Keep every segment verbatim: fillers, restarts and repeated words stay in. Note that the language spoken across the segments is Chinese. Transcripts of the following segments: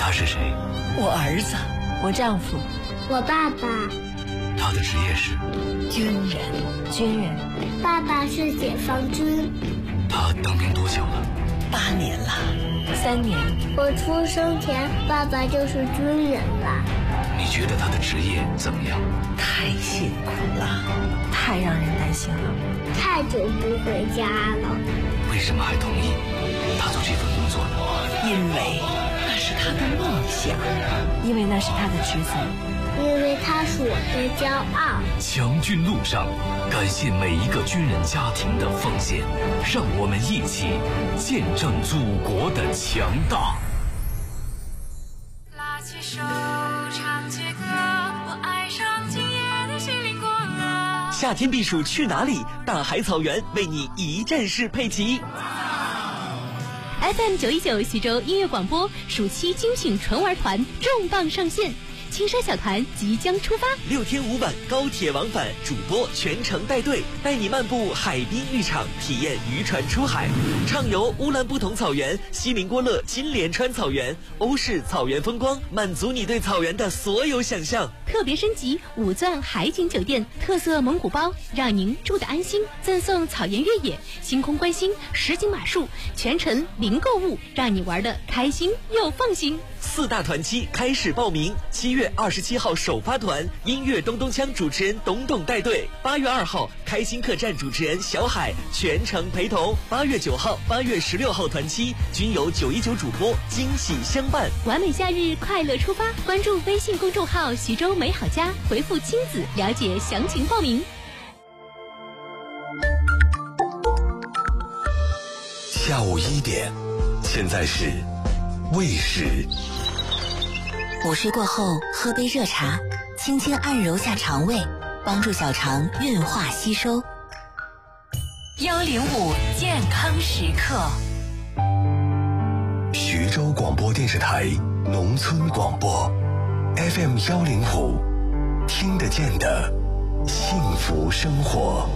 他是谁？ 我儿子，我丈夫， 我爸爸。 他的职业是军人。 军人。 爸爸是解放军。 他当兵多久了？ 八年了。 三年。 我出生前，爸爸就是军人了。 你觉得他的职业怎么样？ 太辛苦了， 太让人担心了。 太久不回家了。 为什么还同意他做这份工作呢？ 因为那是他的梦想， 因为那是他的职责， 因为他是我的骄傲。 强军路上，感谢每一个军人家庭的奉献，让我们一起见证祖国的强大。 拉起手唱起歌，我爱上今夜的心灵过了。 夏天避暑去哪里？大海草原为你一站式配齐。 F M 九一九徐州音乐广播暑期精品纯玩团重磅上线，青山小团即将出发， 六天五晚高铁往返，主播全程带队，带你漫步海滨浴场，体验渔船出海，畅游乌兰布统草原、锡林郭勒金莲川草原、欧式草原风光，满足你对草原的所有想象。 特别升级五钻海景酒店，特色蒙古包，让您住得安心，赠送草原越野、星空观星、实景马术，全程零购物，让你玩得开心又放心。 四大团期开始报名，七月二十七号首发团，音乐咚咚锵主持人董董带队；八月二号，开心客栈主持人小海全程陪同；八月九号、八月十六号团期均由九一九主播惊喜相伴。 完美夏日，快乐出发！关注微信公众号徐州美好家，回复亲子了解详情报名。 下午一点，现在是喂食。 午睡过后喝杯热茶，轻轻按揉下肠胃，帮助小肠运化吸收。 幺零五健康时刻。 徐州广播电视台农村广播 F M 幺零五，听得见的幸福生活。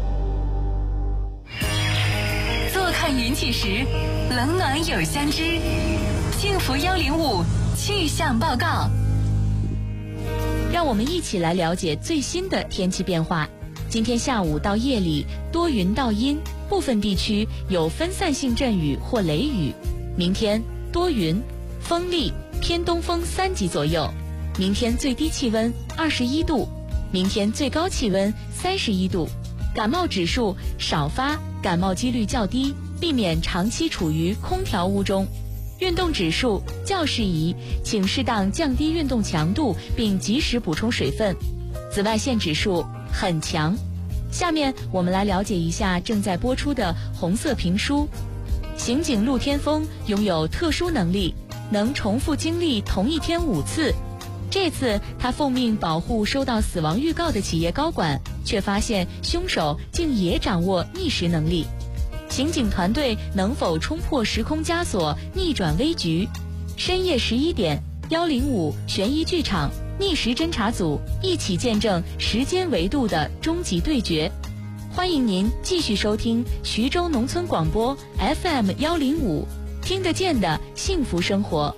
坐看云起时，冷暖有相知。幸福幺零五气象报告， 让我们一起来了解最新的天气变化。今天下午到夜里多云到阴，部分地区有分散性阵雨或雷雨。明天多云，风力偏东风三级左右。明天最低气温二十一度，明天最高气温三十一度。感冒指数少发，感冒几率较低，避免长期处于空调屋中。运动指数较适宜，请适当降低运动强度，并及时补充水分。紫外线指数很强。下面我们来了解一下正在播出的红色评书。刑警陆天峰拥有特殊能力，能重复经历同一天五次。这次他奉命保护收到死亡预告的企业高管，却发现凶手竟也掌握逆时能力。刑警团队能否冲破时空枷锁，逆转危局？深夜十一点，幺零五悬疑剧场逆时侦查组一起见证时间维度的终极对决。欢迎您继续收听徐州农村广播 F M 幺零五，听得见的幸福生活。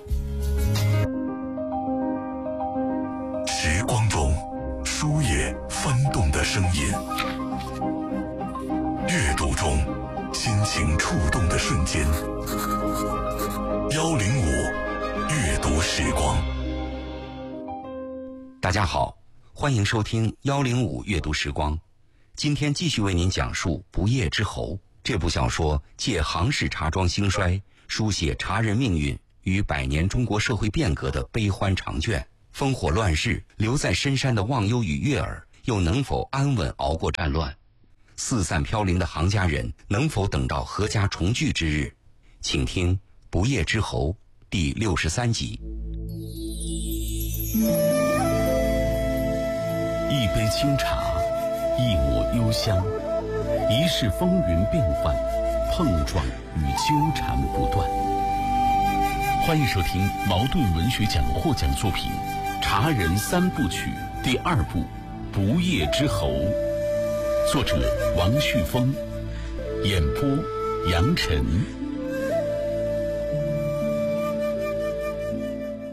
时光中书页翻动的声音，阅读中心情触动的瞬间。幺零五阅读时光。 大家好，欢迎收听幺零五阅读时光。今天继续为您讲述《不夜之侯》这部小说，借杭氏茶庄兴衰，书写茶人命运与百年中国社会变革的悲欢长卷。烽火乱世，留在深山的忘忧与悦耳，又能否安稳熬过战乱？四散飘零的杭家人，能否等到阖家重聚之日？请听《不夜之侯》第六十三集。 一杯清茶，一抹幽香，一世风云变幻，碰撞与纠缠不断。欢迎收听茅盾文学奖获奖作品《茶人三部曲》第二部《不夜之侯》，作者王旭峰，演播杨晨。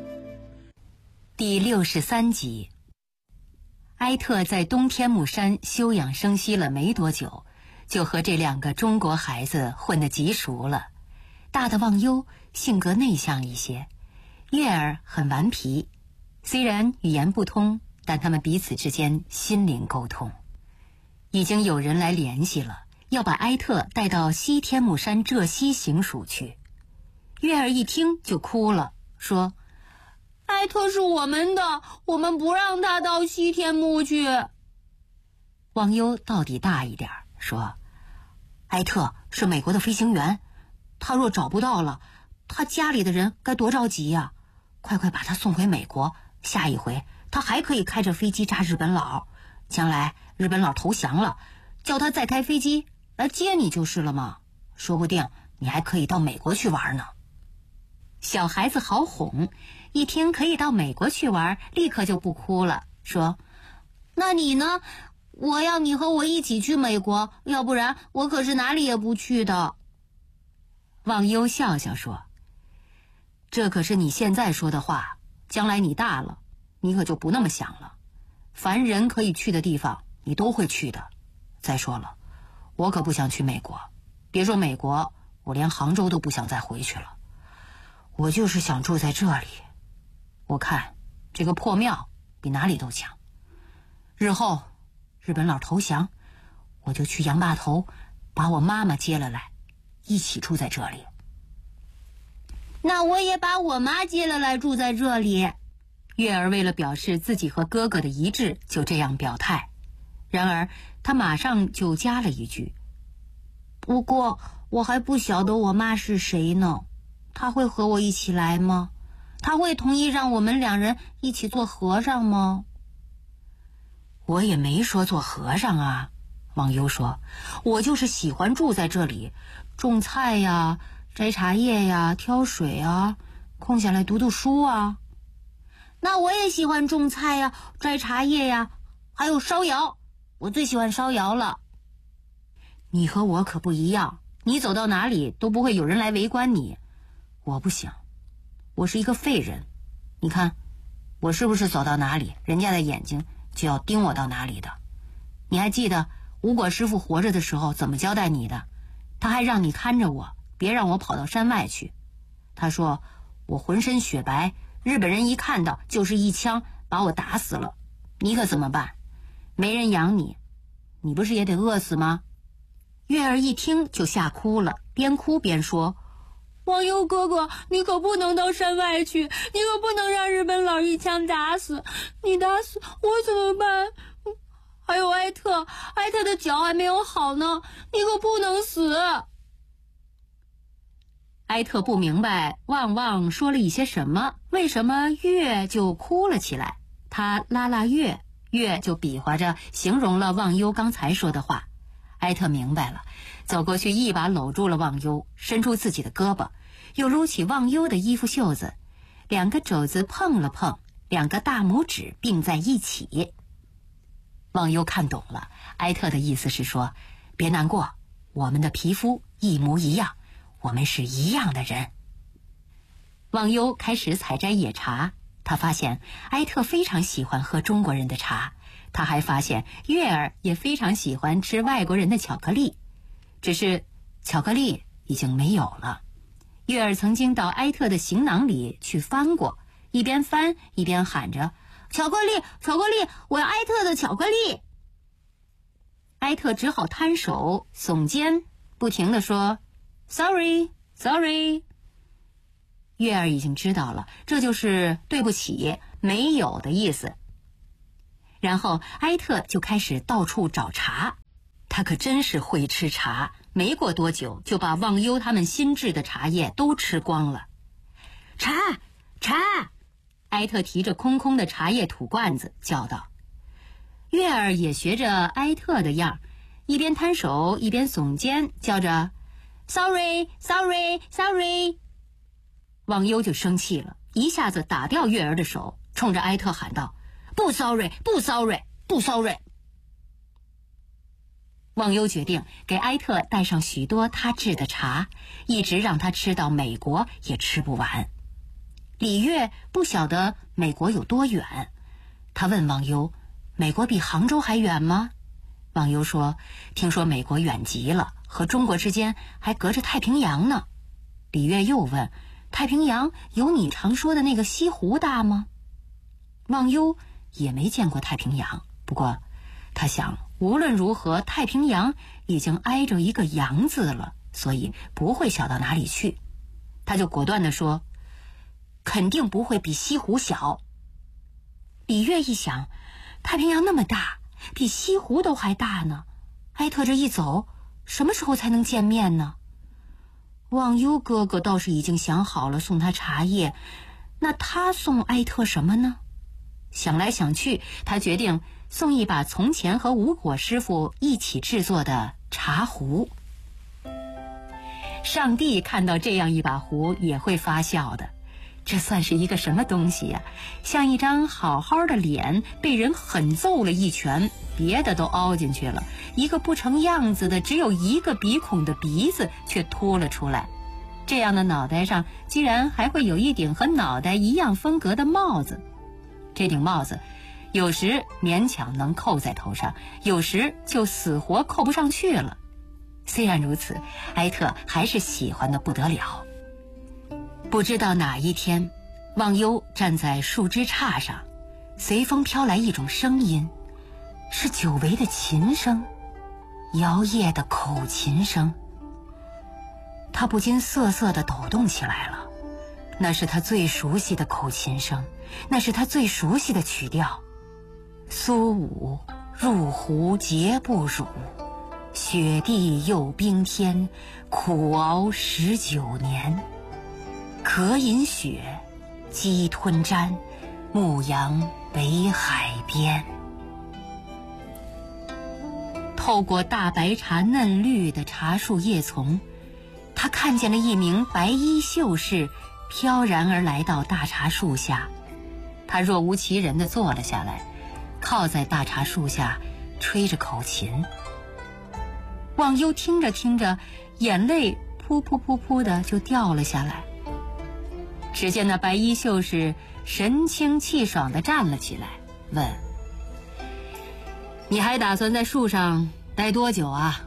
第六十三集。埃特在东天目山休养生息了没多久，就和这两个中国孩子混得极熟了。大的忘忧性格内向一些，月儿很顽皮，虽然语言不通，但他们彼此之间心灵沟通。已经有人来联系了，要把埃特带到西天目山浙西行署去。月儿一听就哭了，说：埃特是我们的，我们不让他到西天目去。忘忧到底大一点，说：埃特是美国的飞行员，他若找不到了，他家里的人该多着急呀！快快把他送回美国，下一回他还可以开着飞机炸日本佬，将来日本佬投降了，叫他再开飞机来接你就是了嘛，说不定你还可以到美国去玩呢。小孩子好哄，一听可以到美国去玩，立刻就不哭了，说：那你呢？我要你和我一起去美国，要不然我可是哪里也不去的。忘忧笑笑说：这可是你现在说的话，将来你大了，你可就不那么想了。凡人可以去的地方，你都会去的。再说了，我可不想去美国，别说美国，我连杭州都不想再回去了。我就是想住在这里，我看这个破庙比哪里都强。日后日本佬投降，我就去杨坝头把我妈妈接了来，一起住在这里。那我也把我妈接了来住在这里。月儿为了表示自己和哥哥的一致，就这样表态。然而他马上就加了一句：不过我还不晓得我妈是谁呢，她会和我一起来吗？她会同意让我们两人一起做和尚吗？我也没说做和尚啊，忘忧说，我就是喜欢住在这里，种菜呀，摘茶叶呀，挑水啊，空下来读读书啊。那我也喜欢种菜呀，摘茶叶呀，还有烧窑，我最喜欢烧窑了。你和我可不一样，你走到哪里都不会有人来围观你，我不行，我是一个废人。你看我是不是走到哪里，人家的眼睛就要盯我到哪里的。你还记得吴果师傅活着的时候怎么交代你的？他还让你看着我，别让我跑到山外去。他说我浑身雪白，日本人一看到就是一枪把我打死了，你可怎么办？没人养你，你不是也得饿死吗？月儿一听就吓哭了，边哭边说：忘忧哥哥，你可不能到山外去，你可不能让日本佬一枪打死，你打死我怎么办？还有埃特，埃特的脚还没有好呢，你可不能死。埃特不明白旺旺说了一些什么，为什么月就哭了起来。他拉拉月，月就比划着形容了忘忧刚才说的话。埃特明白了，走过去一把搂住了忘忧，伸出自己的胳膊，又撸起忘忧的衣服袖子，两个肘子碰了碰，两个大拇指并在一起。忘忧看懂了，埃特的意思是说，别难过，我们的皮肤一模一样，我们是一样的人。忘忧开始采摘野茶，他发现埃特非常喜欢喝中国人的茶，他还发现月儿也非常喜欢吃外国人的巧克力，只是巧克力已经没有了。月儿曾经到埃特的行囊里去翻过，一边翻一边喊着：巧克力，巧克力，我要埃特的巧克力。埃特只好摊手耸肩，不停地说 Sorry, sorry。 月儿已经知道了，这就是对不起，没有的意思。然后埃特就开始到处找茶，他可真是会吃茶，没过多久就把忘忧他们新制的茶叶都吃光了。茶茶，埃特提着空空的茶叶土罐子叫道。月儿也学着埃特的样，一边摊手一边耸肩叫着 Sorry, sorry, sorry。 忘忧就生气了，一下子打掉月儿的手，冲着埃特喊道：不 sorry, 不 sorry, 不 sorry。 忘忧决定给埃特带上许多他制的茶，一直让他吃到美国也吃不完。 李月不晓得美国有多远，他问忘忧：“美国比杭州还远吗？”忘忧说：“听说美国远极了，和中国之间还隔着太平洋呢。”李月又问：“太平洋有你常说的那个西湖大吗？”忘忧也没见过太平洋，不过他想无论如何太平洋已经挨着一个洋字了，所以不会小到哪里去。他就果断地说：“肯定不会比西湖小。”李月一想，太平洋那么大，比西湖都还大呢，埃特这一走，什么时候才能见面呢？忘忧哥哥倒是已经想好了送他茶叶，那他送埃特什么呢？想来想去，他决定送一把从前和吴果师傅一起制作的茶壶。上帝看到这样一把壶也会发笑的，这算是一个什么东西呀、啊？像一张好好的脸被人狠揍了一拳，别的都凹进去了，一个不成样子的只有一个鼻孔的鼻子却凸了出来。这样的脑袋上居然还会有一顶和脑袋一样风格的帽子。这顶帽子有时勉强能扣在头上，有时就死活扣不上去了。虽然如此，埃特还是喜欢得不得了。不知道哪一天，忘忧站在树枝杈上，随风飘来一种声音，是久违的琴声，摇曳的口琴声。他不禁瑟瑟地抖动起来了，那是他最熟悉的口琴声，那是他最熟悉的曲调。苏武入湖节不辱，雪地又冰天，苦熬十九年。渴饮雪，饥吞毡，牧羊北海边。透过大白茶嫩绿的茶树叶丛，他看见了一名白衣秀士飘然而来到大茶树下。他若无其人地坐了下来，靠在大茶树下吹着口琴。忘忧听着听着，眼泪噗噗噗噗的就掉了下来。只见那白衣秀士神清气爽地站了起来，问：“你还打算在树上待多久啊？”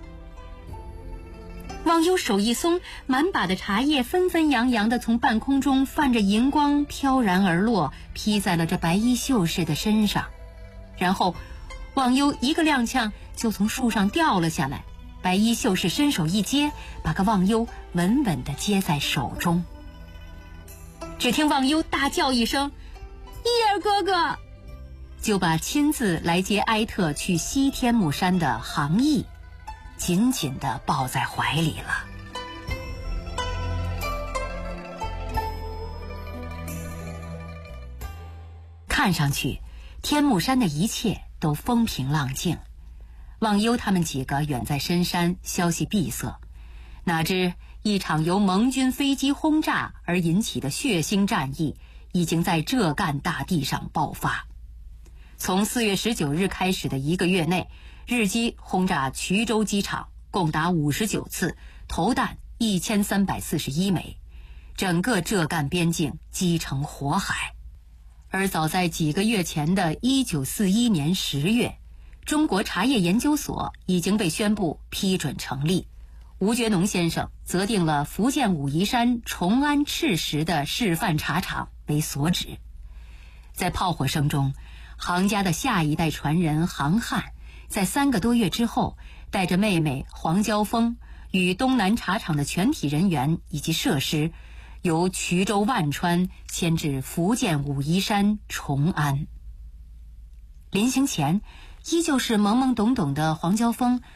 忘忧手一松，满把的茶叶纷纷扬扬地从半空中泛着银光飘然而落，披在了这白衣秀士的身上。然后忘忧一个踉跄就从树上掉了下来，白衣秀士伸手一接，把个忘忧稳稳地接在手中。只听忘忧大叫一声：“叶儿哥哥！”就把亲自来接埃特去西天目山的杭义紧紧地抱在怀里了。看上去天目山的一切都风平浪静，忘忧他们几个远在深山，消息闭塞，哪知一场由盟军飞机轰炸而引起的血腥战役已经在浙赣大地上爆发。从四月十九日开始的一个月内，日机轰炸衢州机场共达五十九次，投弹一千三百四十一枚，整个浙赣边境击成火海。而早在几个月前的一九四一年十月，中国茶叶研究所已经被宣布批准成立，吴觉农先生择定了福建武夷山崇安赤石的示范茶厂为所指。在炮火声中，杭家的下一代传人杭汉在三个多月之后，带着妹妹黄娇峰与东南茶厂的全体人员以及设施，由衢州万川迁至福建武夷山崇安。临行前，依旧是懵懵懂懂的黄娇峰